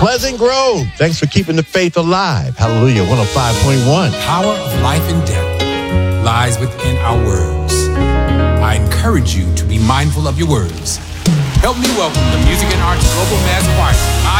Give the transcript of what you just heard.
Pleasant Grove, thanks for keeping the faith alive. Hallelujah, 105.1. Power of life and death lies within our words. I encourage you to be mindful of your words. Help me welcome the Music and Arts Global Mass Choir.